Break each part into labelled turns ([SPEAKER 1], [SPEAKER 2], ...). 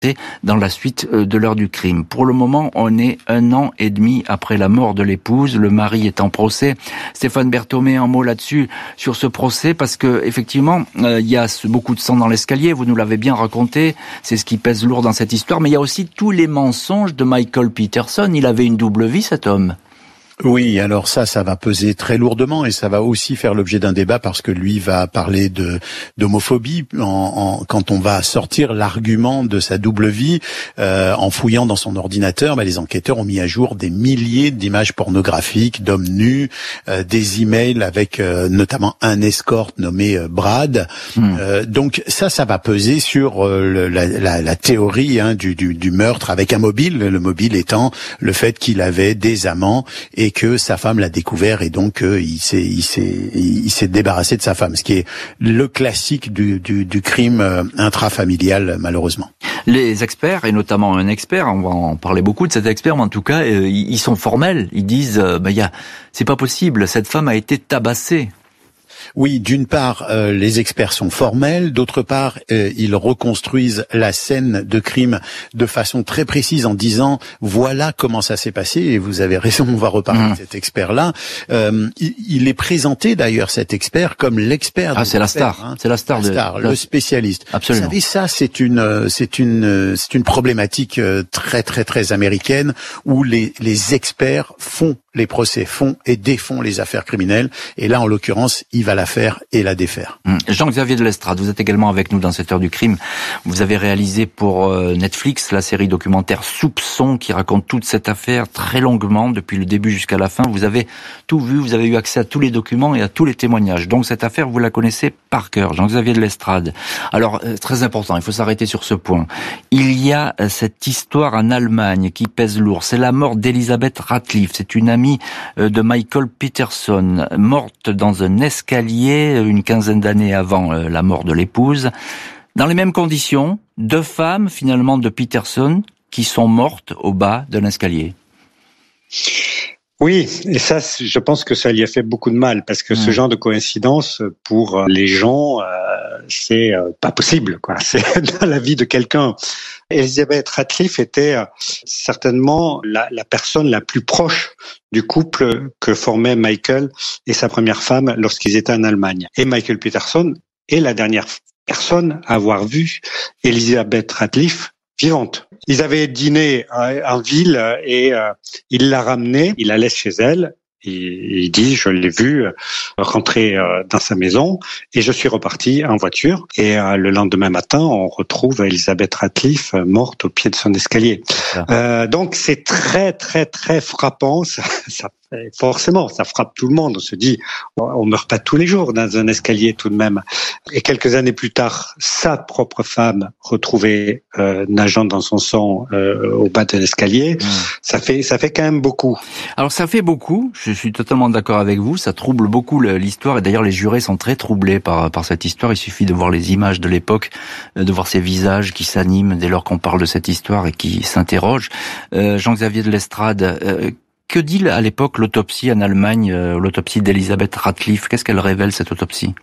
[SPEAKER 1] dans la suite de l'heure du crime. Pour le moment, on est 1 an et demi après la mort de l'épouse. Le mari est en procès. Stéphane Berthomé, un mot là-dessus, sur ce procès, parce que effectivement, il y a beaucoup de sang dans l'escalier. Vous nous l'avez bien raconté. C'est ce qui pèse lourd dans cette histoire. Mais il y a aussi tous les mensonges de Michael Peterson. Il avait une double vie, cet homme.
[SPEAKER 2] Oui, alors ça va peser très lourdement et ça va aussi faire l'objet d'un débat parce que lui va parler d'homophobie quand on va sortir l'argument de sa double vie. En fouillant dans son ordinateur, les enquêteurs ont mis à jour des milliers d'images pornographiques d'hommes nus, des emails avec notamment un escorte nommé Brad. Donc ça va peser sur la théorie du meurtre avec un mobile, le mobile étant le fait qu'il avait des amants et que sa femme l'a découvert et donc il s'est débarrassé de sa femme, ce qui est le classique du crime intrafamilial malheureusement.
[SPEAKER 1] Les experts, et notamment un expert, on va en parler beaucoup de cet expert, mais en tout cas, ils sont formels. Ils disent, c'est pas possible, cette femme a été tabassée.
[SPEAKER 2] Oui, d'une part, les experts sont formels, d'autre part, ils reconstruisent la scène de crime de façon très précise en disant voilà comment ça s'est passé, et vous avez raison, on va reparler de cet expert-là. Il est présenté d'ailleurs, cet expert, comme l'expert.
[SPEAKER 1] Ah, c'est la star, c'est la star,
[SPEAKER 2] le spécialiste.
[SPEAKER 1] Absolument.
[SPEAKER 2] Vous savez, ça, c'est une problématique très très très américaine où les experts font les procès, font et défont les affaires criminelles, et là, en l'occurrence, il va la faire et la défaire.
[SPEAKER 1] Jean-Xavier de Lestrade, vous êtes également avec nous dans cette heure du crime. Vous avez réalisé pour Netflix la série documentaire Soupçon qui raconte toute cette affaire très longuement depuis le début jusqu'à la fin. Vous avez tout vu, vous avez eu accès à tous les documents et à tous les témoignages. Donc cette affaire, vous la connaissez par cœur. Jean-Xavier de Lestrade. Alors, très important, il faut s'arrêter sur ce point. Il y a cette histoire en Allemagne qui pèse lourd. C'est la mort d'Elizabeth Ratcliffe. C'est une amie de Michael Peterson, morte dans un escalier une quinzaine d'années avant la mort de l'épouse. Dans les mêmes conditions, 2 femmes finalement de Peterson qui sont mortes au bas d'un escalier.
[SPEAKER 3] Oui, et ça, je pense que ça lui a fait beaucoup de mal parce que ce genre de coïncidence pour les gens, c'est pas possible, quoi. C'est dans la vie de quelqu'un. Elizabeth Ratcliffe était certainement la personne la plus proche du couple que formaient Michael et sa première femme lorsqu'ils étaient en Allemagne. Et Michael Peterson est la dernière personne à avoir vu Elizabeth Ratcliffe vivante. Ils avaient dîné en ville et il l'a ramenée, il la laisse chez elle. Et il dit, je l'ai vu rentrer dans sa maison et je suis reparti en voiture. Et le lendemain matin, on retrouve Elizabeth Ratcliffe morte au pied de son escalier. Donc c'est très très très frappant. Forcément, ça frappe tout le monde. On se dit, on meurt pas tous les jours dans un escalier tout de même. Et quelques années plus tard, sa propre femme retrouvée nageant dans son sang au bas d'un escalier. Ça fait quand même beaucoup.
[SPEAKER 1] Alors ça fait beaucoup. Je suis totalement d'accord avec vous. Ça trouble beaucoup l'histoire. Et d'ailleurs, les jurés sont très troublés par cette histoire. Il suffit de voir les images de l'époque, de voir ces visages qui s'animent dès lors qu'on parle de cette histoire et qui s'interrogent. Jean-Xavier de Lestrade. Que dit à l'époque l'autopsie en Allemagne, l'autopsie d'Elizabeth Ratcliffe? Qu'est-ce qu'elle révèle, cette autopsie?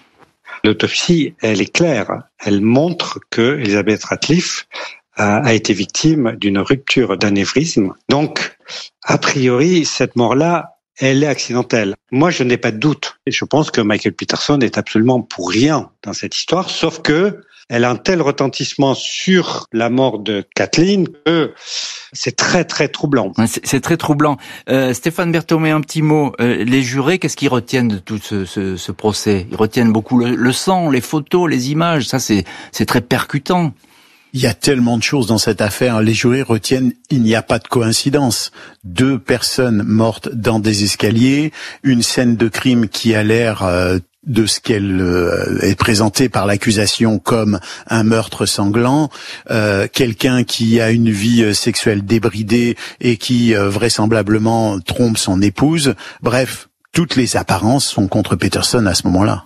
[SPEAKER 3] L'autopsie, elle est claire. Elle montre que Elizabeth Ratcliffe a été victime d'une rupture d'anévrisme. Donc, a priori, cette mort-là, elle est accidentelle. Moi, je n'ai pas de doute. Et je pense que Michael Peterson est absolument pour rien dans cette histoire, sauf que elle a un tel retentissement sur la mort de Kathleen que c'est très très troublant.
[SPEAKER 1] C'est très troublant. Stéphane Berthomé, un petit mot. Les jurés, qu'est-ce qu'ils retiennent de tout ce procès? Ils retiennent beaucoup le sang, les photos, les images. Ça, c'est très percutant.
[SPEAKER 2] Il y a tellement de choses dans cette affaire. Les jurés retiennent, il n'y a pas de coïncidence. 2 personnes mortes dans des escaliers, une scène de crime qui a l'air de ce qu'elle est présentée par l'accusation comme un meurtre sanglant, quelqu'un qui a une vie sexuelle débridée et qui vraisemblablement trompe son épouse. Bref, toutes les apparences sont contre Peterson à ce moment-là.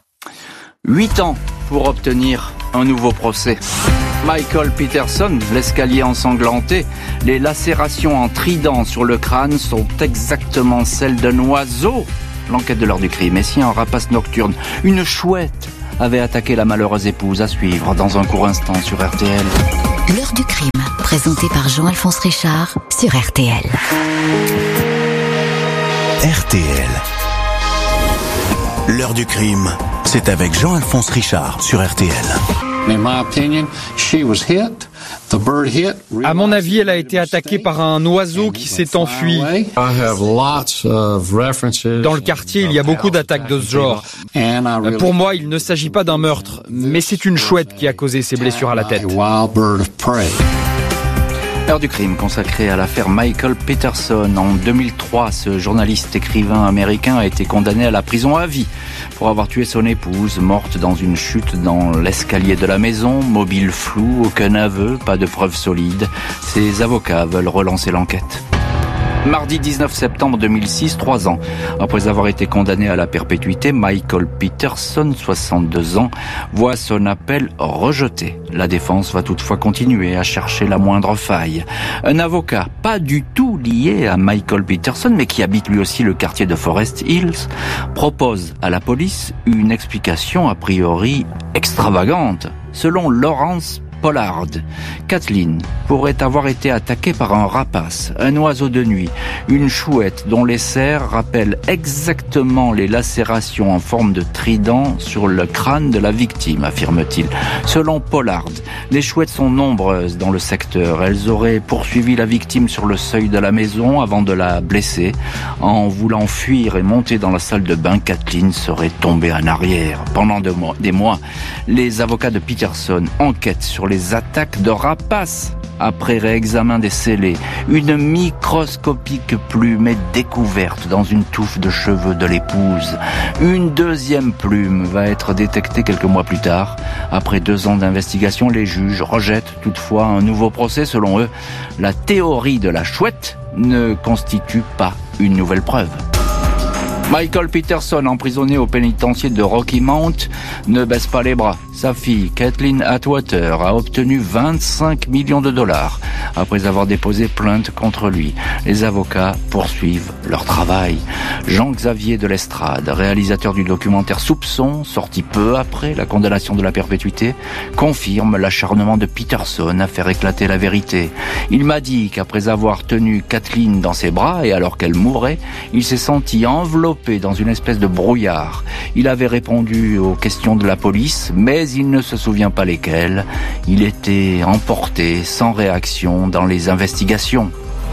[SPEAKER 1] 8 ans pour obtenir un nouveau procès. Michael Peterson, l'escalier ensanglanté, les lacérations en trident sur le crâne sont exactement celles d'un oiseau. L'enquête de l'heure du crime. Et si un rapace nocturne, une chouette, avait attaqué la malheureuse épouse? À suivre dans un court instant sur RTL.
[SPEAKER 4] L'heure du crime, présentée par Jean-Alphonse Richard sur RTL.
[SPEAKER 5] RTL. L'heure du crime, c'est avec Jean-Alphonse Richard sur RTL.
[SPEAKER 6] In my opinion, she was hit. The bird hit.
[SPEAKER 7] À mon avis, elle a été attaquée par un oiseau qui s'est enfui. Dans le quartier, il y a beaucoup d'attaques de ce genre. Pour moi, il ne s'agit pas d'un meurtre, mais c'est une chouette qui a causé ces blessures à la tête.
[SPEAKER 1] L'heure du crime consacrée à l'affaire Michael Peterson. En 2003, ce journaliste écrivain américain a été condamné à la prison à vie pour avoir tué son épouse, morte dans une chute dans l'escalier de la maison. Mobile flou, aucun aveu, pas de preuves solides. Ses avocats veulent relancer l'enquête. Mardi 19 septembre 2006, 3 ans après avoir été condamné à la perpétuité, Michael Peterson, 62 ans, voit son appel rejeté. La défense va toutefois continuer à chercher la moindre faille. Un avocat pas du tout lié à Michael Peterson, mais qui habite lui aussi le quartier de Forest Hills, propose à la police une explication a priori extravagante. Selon Lawrence Pollard, Kathleen pourrait avoir été attaquée par un rapace, un oiseau de nuit, une chouette dont les serres rappellent exactement les lacérations en forme de trident sur le crâne de la victime, affirme-t-il. Selon Pollard, les chouettes sont nombreuses dans le secteur. Elles auraient poursuivi la victime sur le seuil de la maison avant de la blesser. En voulant fuir et monter dans la salle de bain, Kathleen serait tombée en arrière. Pendant des mois, les avocats de Peterson enquêtent sur les attaques de rapaces. Après réexamen des scellés, une microscopique plume est découverte dans une touffe de cheveux de l'épouse. Une deuxième plume va être détectée quelques mois plus tard. Après 2 ans d'investigation, les juges rejettent toutefois un nouveau procès. Selon eux, la théorie de la chouette ne constitue pas une nouvelle preuve. Michael Peterson, emprisonné au pénitencier de Rocky Mount, ne baisse pas les bras. Sa fille, Kathleen Atwater, a obtenu 25 millions de dollars après avoir déposé plainte contre lui. Les avocats poursuivent leur travail. Jean-Xavier de l'Estrade, réalisateur du documentaire Soupçon, sorti peu après la condamnation de la perpétuité, confirme l'acharnement de Peterson à faire éclater la vérité. Il m'a dit qu'après avoir tenu Kathleen dans ses bras et alors qu'elle mourait, il s'est senti enveloppé dans une espèce de brouillard. Il avait répondu aux questions de la police, mais il ne se souvient pas lesquelles. Il était emporté, sans réaction, dans les investigations.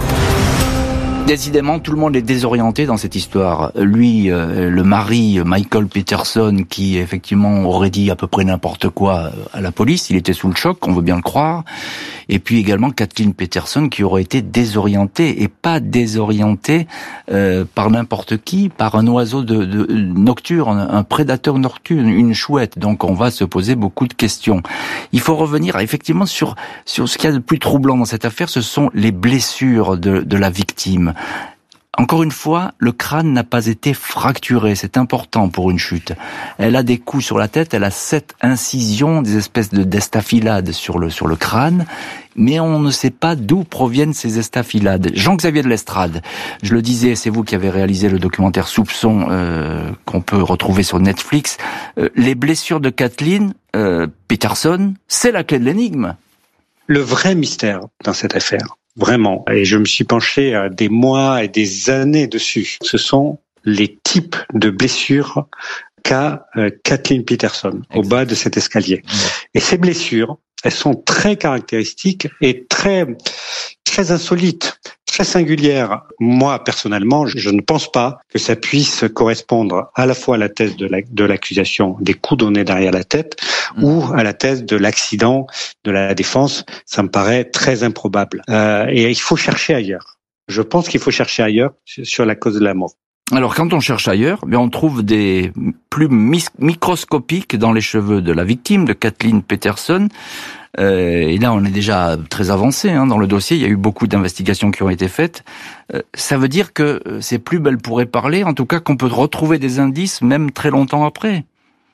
[SPEAKER 1] Décidément, tout le monde est désorienté dans cette histoire. Lui, le mari, Michael Peterson, qui effectivement aurait dit à peu près n'importe quoi à la police, il était sous le choc, on veut bien le croire. Et puis également Kathleen Peterson, qui aurait été désorientée, et pas désorientée par n'importe qui, par un oiseau de nocturne, un prédateur nocturne, une chouette. Donc on va se poser beaucoup de questions. Il faut revenir effectivement sur ce qu'il y a de plus troublant dans cette affaire, ce sont les blessures de la victime. Encore une fois, le crâne n'a pas été fracturé, c'est important pour une chute. Elle a des coups sur la tête, elle a 7 incisions, des espèces d'estafilades sur le crâne, mais on ne sait pas d'où proviennent ces estafilades. Jean-Xavier de l'Estrade, je le disais, c'est vous qui avez réalisé le documentaire Soupçon qu'on peut retrouver sur Netflix. Les blessures de Kathleen Peterson, c'est la clé de l'énigme.
[SPEAKER 3] Le vrai mystère dans cette affaire, vraiment, et je me suis penché des mois et des années dessus, ce sont les types de blessures qu'a Kathleen Peterson au bas de cet escalier. Et ces blessures, elles sont très caractéristiques et très insolites, très singulières. Moi, personnellement, je ne pense pas que ça puisse correspondre à la fois à la thèse de l'accusation des coups donnés derrière la tête ou à la thèse de l'accident de la défense. Ça me paraît très improbable. Et il faut chercher ailleurs. Je pense qu'il faut chercher ailleurs sur la cause de la mort.
[SPEAKER 1] Alors, quand on cherche ailleurs, on trouve des plumes microscopiques dans les cheveux de la victime, de Kathleen Peterson. Et là, on est déjà très avancé dans le dossier. Il y a eu beaucoup d'investigations qui ont été faites. Ça veut dire que ces plumes, elles pourraient parler, en tout cas qu'on peut retrouver des indices même très longtemps après.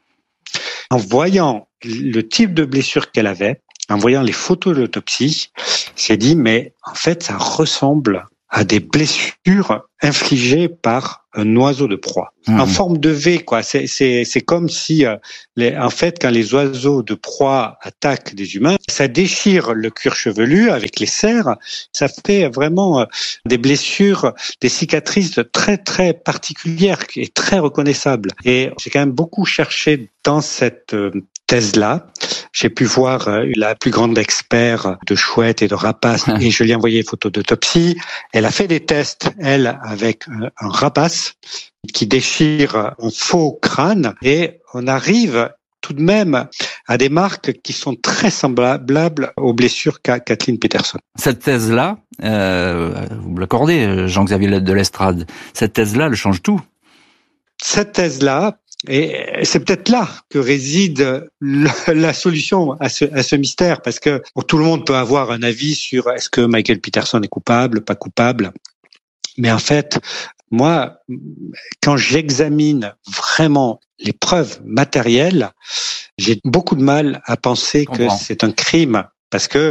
[SPEAKER 3] En voyant le type de blessure qu'elle avait, en voyant les photos de l'autopsie, j'ai dit, mais en fait, ça ressemble à des blessures infligées par un oiseau de proie, en forme de V, quoi. C'est comme si, en fait, quand les oiseaux de proie attaquent des humains, ça déchire le cuir chevelu avec les serres. Ça fait vraiment des blessures, des cicatrices très très particulières et très reconnaissables. Et j'ai quand même beaucoup cherché dans cette thèse-là. J'ai pu voir la plus grande expert de chouettes et de rapaces et je lui ai envoyé une photo d'autopsie. Elle a fait des tests, elle, avec un rapace qui déchire un faux crâne et on arrive tout de même à des marques qui sont très semblables aux blessures qu'a Kathleen Peterson.
[SPEAKER 1] Cette thèse-là, vous me l'accordez, Jean-Xavier de Lestrade, cette thèse-là, elle change tout. Cette thèse-là,
[SPEAKER 3] et c'est peut-être là que réside la solution à ce mystère, parce que tout le monde peut avoir un avis sur est-ce que Michael Peterson est coupable, pas coupable. Mais en fait, moi, quand j'examine vraiment les preuves matérielles, j'ai beaucoup de mal à penser que c'est un crime, parce que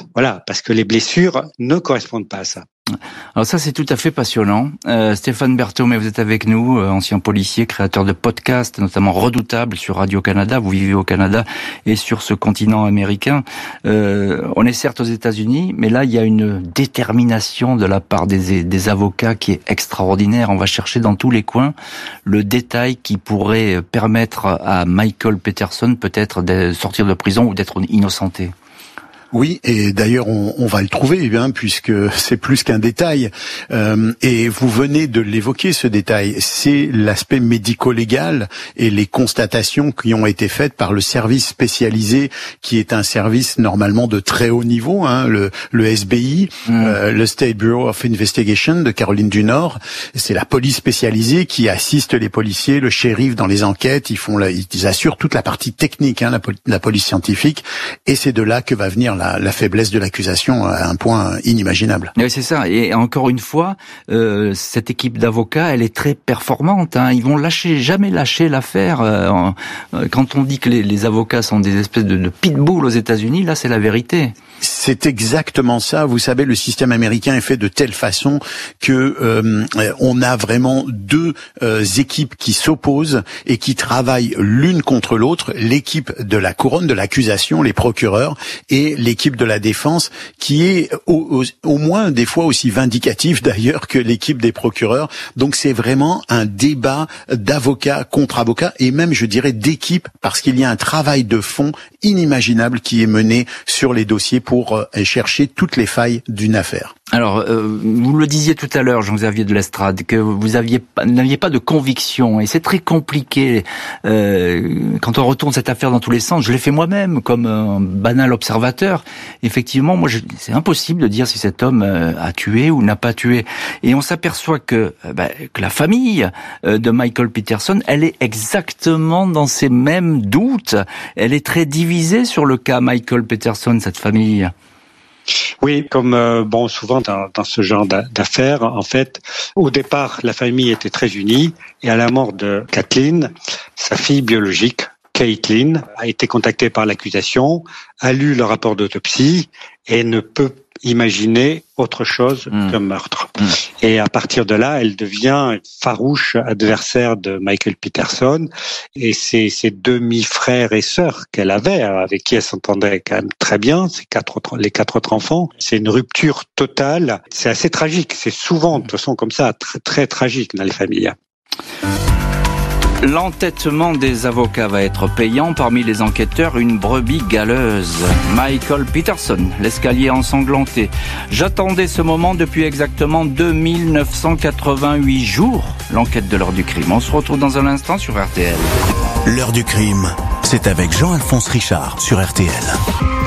[SPEAKER 3] les blessures ne correspondent pas à ça.
[SPEAKER 1] Alors ça, c'est tout à fait passionnant. Stéphane Berthomé, vous êtes avec nous, ancien policier, créateur de podcasts, notamment Redoutable sur Radio-Canada. Vous vivez au Canada et sur ce continent américain. On est certes aux États-Unis, mais là, il y a une détermination de la part des avocats qui est extraordinaire. On va chercher dans tous les coins le détail qui pourrait permettre à Michael Peterson peut-être de sortir de prison ou d'être innocenté.
[SPEAKER 2] Oui, et d'ailleurs on va le trouver, puisque c'est plus qu'un détail. Et vous venez de l'évoquer, ce détail. C'est l'aspect médico-légal et les constatations qui ont été faites par le service spécialisé, qui est un service normalement de très haut niveau, le SBI, le State Bureau of Investigation de Caroline du Nord. C'est la police spécialisée qui assiste les policiers, le shérif dans les enquêtes. Ils assurent toute la partie technique, la police scientifique. Et c'est de là que va venir la faiblesse de l'accusation à un point inimaginable.
[SPEAKER 1] Oui, c'est ça. Et encore une fois, cette équipe d'avocats, elle est très performante. Ils vont jamais lâcher l'affaire. Quand on dit que les avocats sont des espèces de pitbulls aux États-Unis, là, c'est la vérité.
[SPEAKER 2] C'est exactement ça. Vous savez, le système américain est fait de telle façon que on a vraiment deux équipes qui s'opposent et qui travaillent l'une contre l'autre. L'équipe de la couronne, de l'accusation, les procureurs, et l'équipe de la défense, qui est au moins des fois aussi vindicative d'ailleurs que l'équipe des procureurs. Donc c'est vraiment un débat d'avocats contre avocats et même, je dirais, d'équipe, parce qu'il y a un travail de fond inimaginable qui est mené sur les dossiers pour chercher toutes les failles d'une affaire.
[SPEAKER 1] Alors, vous le disiez tout à l'heure, Jean-Xavier de Lestrade, que vous n'aviez pas de conviction, et c'est très compliqué quand on retourne cette affaire dans tous les sens. Je l'ai fait moi-même comme un banal observateur. Effectivement, c'est impossible de dire si cet homme a tué ou n'a pas tué. Et on s'aperçoit que la famille de Michael Peterson, elle est exactement dans ces mêmes doutes. Elle est très divisée sur le cas Michael Peterson, cette famille.
[SPEAKER 3] Oui, comme souvent dans ce genre d'affaires, en fait, au départ, la famille était très unie, et à la mort de Kathleen, sa fille biologique, Caitlin, a été contactée par l'accusation, a lu le rapport d'autopsie et ne peut imaginer autre chose qu'un meurtre. Et à partir de là, elle devient farouche adversaire de Michael Peterson, et ses demi-frères et sœurs qu'elle avait, avec qui elle s'entendait quand même très bien, les quatre autres enfants. C'est une rupture totale. C'est assez tragique. C'est souvent, de toute façon, comme ça, très, très tragique dans les familles.
[SPEAKER 1] L'entêtement des avocats va être payant. Parmi les enquêteurs, une brebis galeuse. Michael Peterson, l'escalier ensanglanté. J'attendais ce moment depuis exactement 2988 jours. L'enquête de l'heure du crime. On se retrouve dans un instant sur RTL.
[SPEAKER 5] L'heure du crime, c'est avec Jean-Alphonse Richard sur RTL.